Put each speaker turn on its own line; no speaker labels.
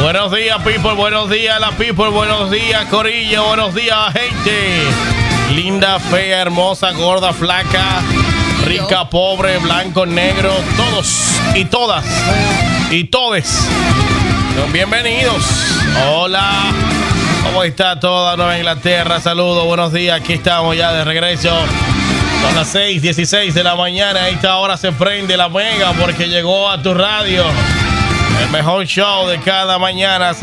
Buenos días, people, buenos días, la people, buenos días, corillo, buenos días, gente. Linda, fea, hermosa, gorda, flaca, rica, pobre, blanco, negro, todos y todas y todes. Bienvenidos. Hola. ¿Cómo está toda Nueva Inglaterra? Saludos, buenos días. Aquí estamos ya de regreso. Son las 6:16 de la mañana. A esta hora se prende la mega porque llegó a tu radio el mejor show de cada mañana.